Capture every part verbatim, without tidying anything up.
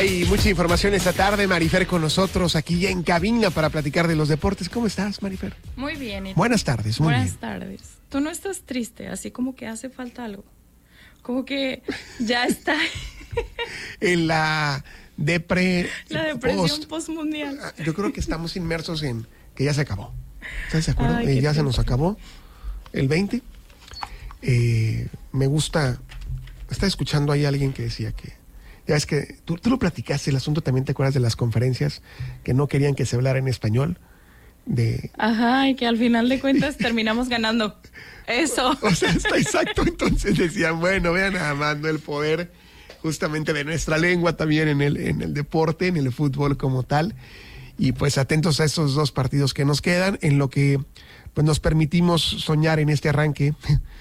Hay mucha información esta tarde. Marifer con nosotros aquí ya en cabina para platicar de los deportes. ¿Cómo estás, Marifer? Muy bien. ¿Y Buenas tardes. Muy Buenas bien. tardes. Tú no estás triste, así como que hace falta algo. Como que ya está. En la depre... La depresión post, postmundial. Yo creo que estamos inmersos en que ya se acabó. ¿Estás de acuerdo? Ay, Eh, qué ya se triste. nos acabó el veinte. Eh, me gusta... Estaba escuchando ahí a alguien que decía que... Ya es que tú, tú lo platicaste, el asunto también, ¿te acuerdas de las conferencias que no querían que se hablara en español? De... Ajá, y que al final de cuentas terminamos ganando. Eso. O sea, está exacto. Entonces decían, bueno, vean nada más, ¿no? El poder justamente de nuestra lengua también en el, en el deporte, en el fútbol como tal. Y pues atentos a estos dos partidos que nos quedan, en lo que pues nos permitimos soñar en este arranque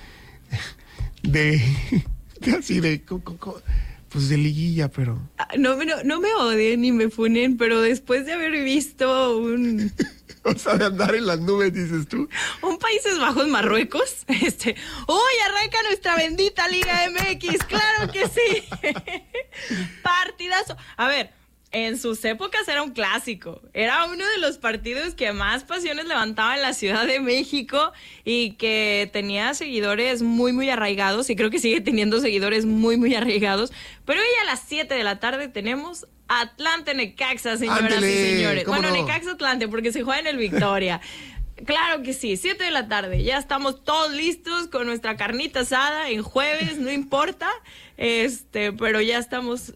de, de así de... co- co- co- Pues de liguilla, pero... No, no, no me odien ni me funen, pero después de haber visto un, O sea, de andar en las nubes, dices tú. un Países Bajos Marruecos, este, ¡uy, arranca nuestra bendita Liga M X! ¡Claro que sí! Partidazo. A ver, en sus épocas era un clásico. Era uno de los partidos que más pasiones levantaba en la Ciudad de México y que tenía seguidores muy, muy arraigados, y creo que sigue teniendo seguidores muy, muy arraigados. Pero hoy a las siete de la tarde tenemos Atlante Necaxa, señoras Ándele, y señores. ¿cómo Bueno, no? Necaxa Atlante, porque se juega en el Victoria. Claro que sí, siete de la tarde, ya estamos todos listos con nuestra carnita asada en jueves, no importa, este, pero ya estamos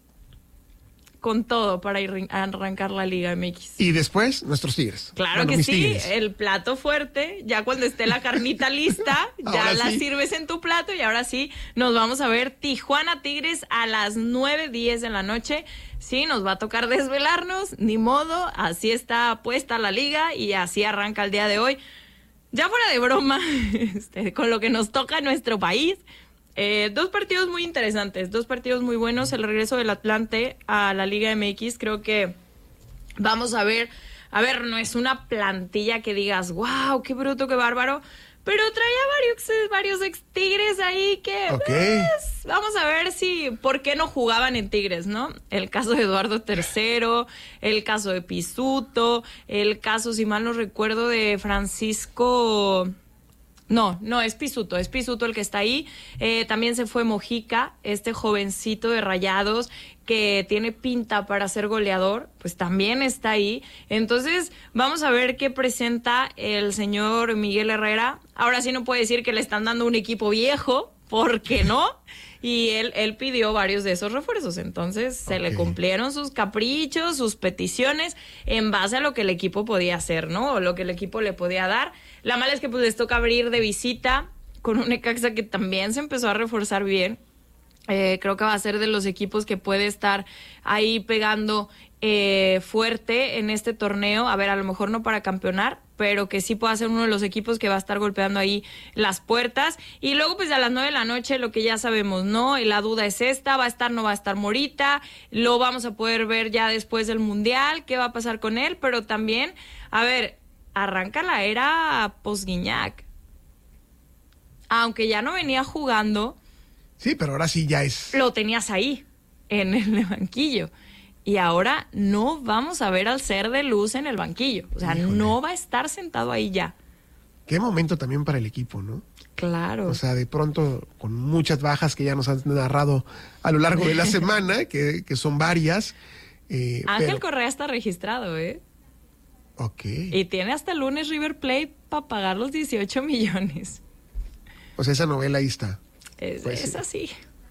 con todo para ir a arrancar la Liga M X. Y después, nuestros Tigres. Claro Bueno, que mis sí, Tigres. el plato fuerte, ya cuando esté la carnita lista, ya Ahora la sí. sirves en tu plato y ahora sí nos vamos a ver Tijuana Tigres a las nueve diez de la noche. Sí, nos va a tocar desvelarnos, ni modo, así está puesta la liga y así arranca el día de hoy. Ya fuera de broma, este, con lo que nos toca a nuestro país. Eh, dos partidos muy interesantes, dos partidos muy buenos. El regreso del Atlante a la Liga M X, creo que vamos a ver, a ver, no es una plantilla que digas, wow, qué bruto, qué bárbaro, pero traía varios, varios ex Tigres ahí que, Ok. pues, vamos a ver si, por qué no jugaban en Tigres, ¿no? El caso de Eduardo tercero, el caso de Pisuto, el caso, si mal no recuerdo, de Francisco... No, no, es Pisuto, es Pisuto el que está ahí. Eh, también se fue Mojica, este jovencito de Rayados que tiene pinta para ser goleador, pues también está ahí. Entonces, vamos a ver qué presenta el señor Miguel Herrera. Ahora sí no puede decir que le están dando un equipo viejo, ¿por qué no? Y él, él pidió varios de esos refuerzos, entonces se Ok. le cumplieron sus caprichos, sus peticiones, en base a lo que el equipo podía hacer, ¿no? O lo que el equipo le podía dar. La mala es que pues les toca abrir de visita con un Necaxa que también se empezó a reforzar bien. Eh, creo que va a ser de los equipos que puede estar ahí pegando eh, fuerte en este torneo. A ver, a lo mejor no para campeonar, pero que sí pueda ser uno de los equipos que va a estar golpeando ahí las puertas. Y luego, pues a las nueve de la noche, lo que ya sabemos, ¿no? La duda es esta, ¿va a estar, no va a estar Morita? Lo vamos a poder ver ya después del Mundial, ¿qué va a pasar con él? Pero también, a ver, arranca la era post-Guiñac. Aunque ya no venía jugando, Sí, pero ahora sí ya es... lo tenías ahí, en el banquillo. Y ahora no vamos a ver al ser de luz en el banquillo. O sea, Híjole. no va a estar sentado ahí ya. Qué momento también para el equipo, ¿no? Claro. O sea, de pronto, con muchas bajas que ya nos han narrado a lo largo de la semana, que, que son varias. Eh, Ángel pero- Correa está registrado, ¿eh? Ok. Y tiene hasta el lunes River Plate para pagar los dieciocho millones. O sea, esa novela ahí está. Es, Pues es sí. así.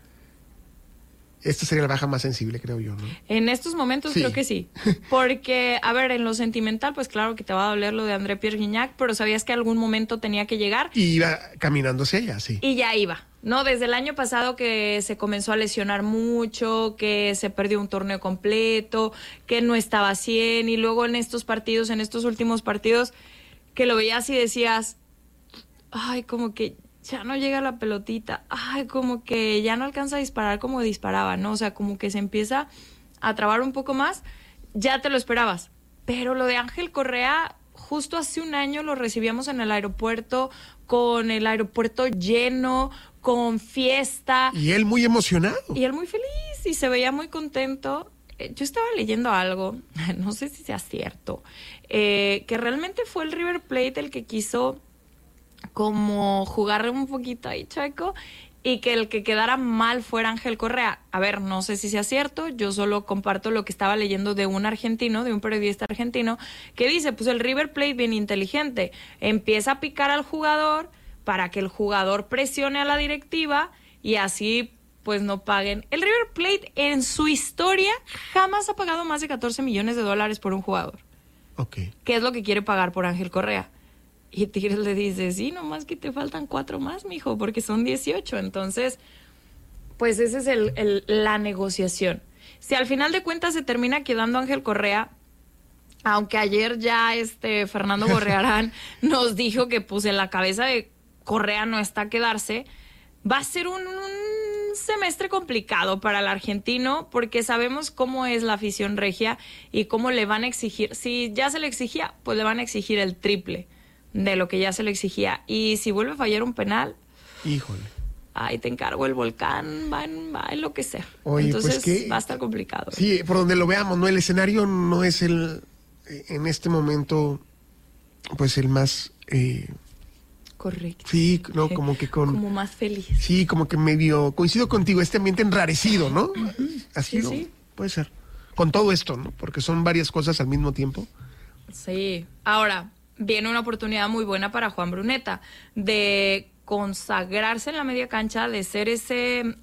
Esta sería la baja más sensible, creo yo, ¿no? En estos momentos Sí. creo que sí. Porque, a ver, en lo sentimental, pues claro que te va a doler lo de André Pierre Guignac, pero sabías que algún momento tenía que llegar Y iba caminando hacia ella, sí. y ya iba. No, desde el año pasado que se comenzó a lesionar mucho, que se perdió un torneo completo, que no estaba a cien, y luego en estos partidos, en estos últimos partidos, que lo veías y decías, ay, como que ya no llega la pelotita, ay, como que ya no alcanza a disparar como disparaba, ¿no? O sea, como que se empieza a trabar un poco más, ya te lo esperabas. Pero lo de Ángel Correa, justo hace un año lo recibíamos en el aeropuerto, con el aeropuerto lleno, con fiesta, Y él muy emocionado. y él muy feliz, y se veía muy contento. yo estaba leyendo algo, no sé si sea cierto, eh, que realmente fue el River Plate el que quiso como jugar un poquito ahí chueco y que el que quedara mal fuera Ángel Correa. A ver, no sé si sea cierto, yo solo comparto lo que estaba leyendo de un argentino, de un periodista argentino, que dice, pues el River Plate bien inteligente, empieza a picar al jugador para que el jugador presione a la directiva y así pues no paguen. El River Plate en su historia jamás ha pagado más de catorce millones de dólares por un jugador. Ok. ¿Qué es lo que quiere pagar por Ángel Correa? Y Tigres le dice, sí, nomás que te faltan cuatro más, mijo, porque son dieciocho. Entonces, pues esa es el, el, la negociación. Si al final de cuentas se termina quedando Ángel Correa, aunque ayer ya este Fernando Gorriarán nos dijo que pues en la cabeza de Correa no está a quedarse, va a ser un, un semestre complicado para el argentino porque sabemos cómo es la afición regia y cómo le van a exigir. Si ya se le exigía, pues le van a exigir el triple de lo que ya se le exigía. Y si vuelve a fallar un penal, híjole, ay, te encargo el volcán, va, va a enloquecer. Oye, entonces pues que, va a estar complicado. Sí, por donde lo veamos, ¿no? El escenario no es el, en este momento, pues el más... Eh, correcto. Sí, no, como que con... Como más feliz. Sí, como que medio... Coincido contigo, este ambiente enrarecido, ¿no? Uh-huh. Así, sí, ¿no? sí. Puede ser. Con todo esto, ¿no? Porque son varias cosas al mismo tiempo. Sí. Ahora, viene una oportunidad muy buena para Juan Bruneta de consagrarse en la media cancha, de ser ese,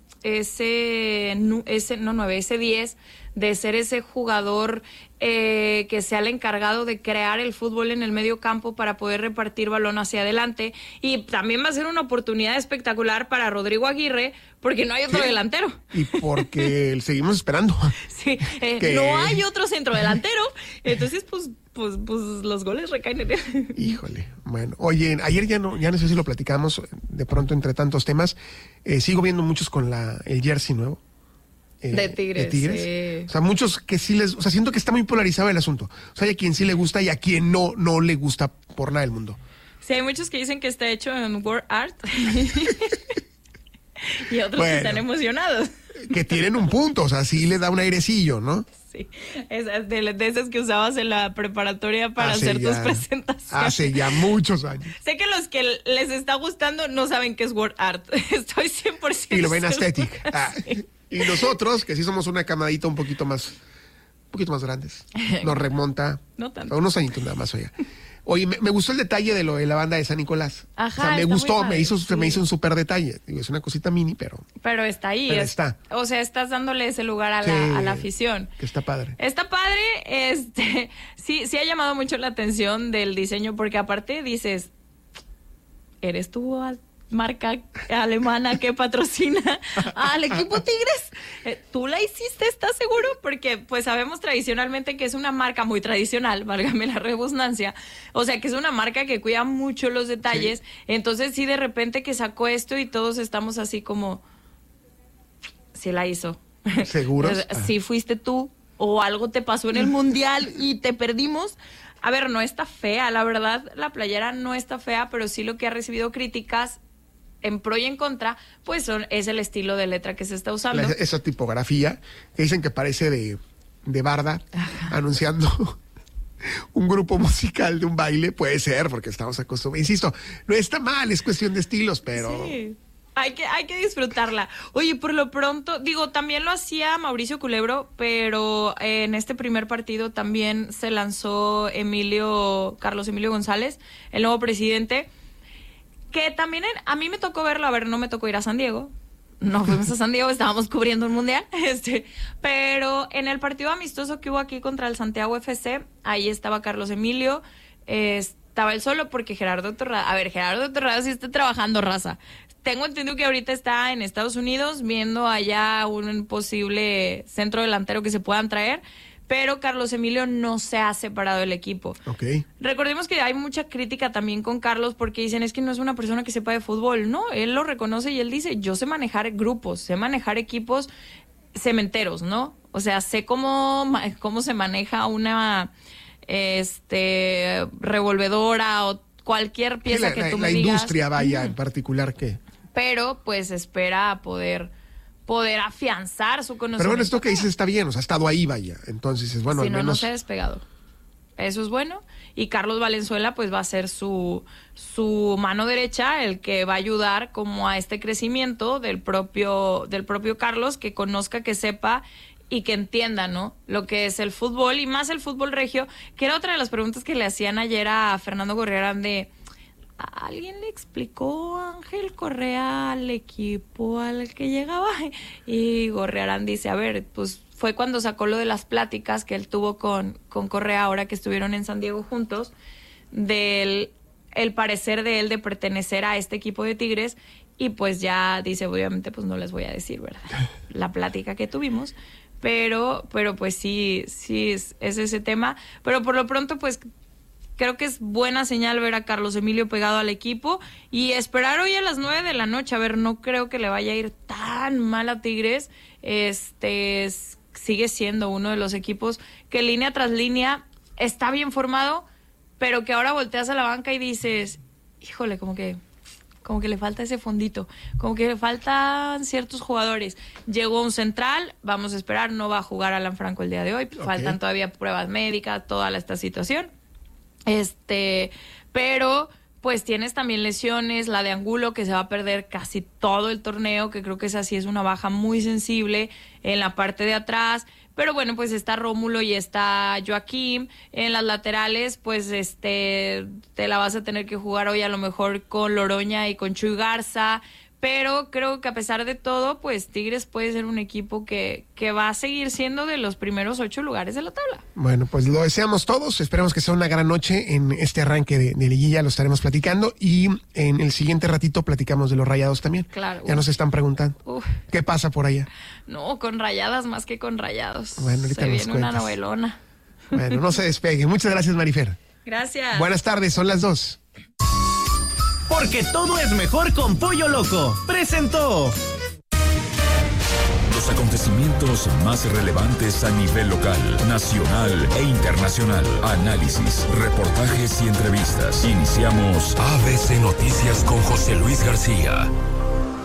ese, ese no nueve, ese diez, de ser ese jugador eh, que sea el encargado de crear el fútbol en el medio campo para poder repartir balón hacia adelante. Y también va a ser una oportunidad espectacular para Rodrigo Aguirre, porque no hay otro sí. delantero. Y porque seguimos esperando. Sí, eh, que... no hay otro centro delantero. Entonces, pues, pues, pues los goles recaen en él. Híjole, bueno. Oye, ayer ya no, ya no sé si lo platicamos, de pronto entre tantos temas, eh, sigo viendo muchos con la el jersey nuevo. Eh, de Tigres. De Tigres. Sí. O sea, muchos que sí les... O sea, siento que está muy polarizado el asunto. O sea, hay a quien sí le gusta y a quien no, no le gusta por nada del mundo. Sí, hay muchos que dicen que está hecho en Word Art. Y otros bueno, que están emocionados. Que tienen un punto, o sea, sí le da un airecillo, ¿no? Sí, esas de, de esas que usabas en la preparatoria para hace hacer ya, tus presentaciones. Hace ya muchos años. Sé que los que les está gustando no saben qué es Word Art. Estoy cien por ciento Y lo ven segura. aesthetic. Ah, sí. Y nosotros, que sí somos una camadita un poquito más, un poquito más grandes, nos remonta no tanto. a unos añitos nada más, oye. Oye, me, me gustó el detalle de lo de la banda de San Nicolás. Ajá, o sea, me está gustó, muy padre, me hizo, sí. se me hizo un súper detalle. Digo, es una cosita mini, pero... Pero está ahí. Pero es, está. O sea, estás dándole ese lugar a, sí, la, a la afición. Que está padre. Está padre, este, sí, sí ha llamado mucho la atención del diseño, porque aparte dices, ¿eres tú a marca alemana que patrocina al equipo Tigres? Eh, ¿Tú la hiciste, estás seguro? Porque pues sabemos tradicionalmente que es una marca muy tradicional, válgame la redundancia, o sea que es una marca que cuida mucho los detalles, sí. Entonces sí, de repente que sacó esto y todos estamos así como, sí la hizo. ¿Seguros? Sí fuiste tú o algo te pasó en el mundial y te perdimos. A ver, no está fea, la verdad, la playera no está fea, pero sí lo que ha recibido críticas en pro y en contra, pues son, es el estilo de letra que se está usando. La, esa tipografía, que dicen que parece de, de barda, ajá, anunciando un grupo musical de un baile, puede ser, porque estamos acostumbrados. Insisto, no está mal, es cuestión de estilos, pero... Sí. Hay que, hay que disfrutarla. Oye, por lo pronto, digo, también lo hacía Mauricio Culebro, pero en este primer partido también se lanzó Emilio, Carlos Emilio González, el nuevo presidente, que también en, a mí me tocó verlo, a ver, no me tocó ir a San Diego, no fuimos a San Diego, estábamos cubriendo un mundial, este, pero en el partido amistoso que hubo aquí contra el Santiago F C, ahí estaba Carlos Emilio, eh, estaba él solo porque Gerardo Torrado, a ver, Gerardo Torrado sí está trabajando, raza. Tengo entendido que ahorita está en Estados Unidos viendo allá un posible centro delantero que se puedan traer, pero Carlos Emilio no se ha separado del equipo. Okay. Recordemos que hay mucha crítica también con Carlos porque dicen es que no es una persona que sepa de fútbol. No, él lo reconoce y él dice, yo sé manejar grupos, sé manejar equipos cementeros, ¿no? O sea, sé cómo, cómo se maneja una este revolvedora o cualquier pieza sí, la, que tú la, me la digas. La industria, vaya, uh-huh. en particular, que... Pero, pues, espera a poder... poder afianzar su conocimiento. Pero bueno, esto que dices está bien, o sea, ha estado ahí, vaya. Entonces, es bueno, si al no, menos... no se ha despegado. Eso es bueno. Y Carlos Valenzuela pues va a ser su, su mano derecha, el que va a ayudar como a este crecimiento del propio, del propio Carlos, que conozca, que sepa y que entienda, ¿no? Lo que es el fútbol y más el fútbol regio, que era otra de las preguntas que le hacían ayer a Fernando Gorriarán de... ¿Alguien le explicó a Ángel Correa al equipo al que llegaba? Y Gorriarán dice, a ver, pues fue cuando sacó lo de las pláticas que él tuvo con, con Correa ahora que estuvieron en San Diego juntos, del el parecer de él de pertenecer a este equipo de Tigres, y pues ya dice, obviamente pues no les voy a decir, ¿verdad? La plática que tuvimos, pero, pero pues sí, sí es, es ese tema, pero por lo pronto pues... Creo que es buena señal ver a Carlos Emilio pegado al equipo y esperar hoy a las nueve de la noche. A ver, no creo que le vaya a ir tan mal a Tigres. Este es, sigue siendo uno de los equipos que línea tras línea está bien formado, pero que ahora volteas a la banca y dices, híjole, como que, como que le falta ese fondito, como que le faltan ciertos jugadores. Llegó un central, vamos a esperar, no va a jugar Alan Franco el día de hoy, okay. Faltan todavía pruebas médicas, toda esta situación. Este, pero pues tienes también lesiones, la de Angulo que se va a perder casi todo el torneo, que creo que esa sí es una baja muy sensible en la parte de atrás, pero bueno, pues está Rómulo y está Joaquín, en las laterales pues este te la vas a tener que jugar hoy a lo mejor con Loroña y con Chuy Garza, pero creo que a pesar de todo, pues Tigres puede ser un equipo que, que va a seguir siendo de los primeros ocho lugares de la tabla. Bueno, pues lo deseamos todos, esperemos que sea una gran noche en este arranque de, de liguilla, lo estaremos platicando y en el siguiente ratito platicamos de los Rayados también. Claro. Ya uf. nos están preguntando, uf. ¿Qué pasa por allá? No, con Rayadas más que con Rayados. Bueno, ahorita se nos viene cuentas. Una novelona. Bueno, no se despegue. Muchas gracias, Marifer. Gracias. Buenas tardes, son las dos. Porque todo es mejor con Pollo Loco. Presentó los acontecimientos más relevantes a nivel local, nacional e internacional. Análisis, reportajes y entrevistas. Iniciamos A B C Noticias con José Luis García.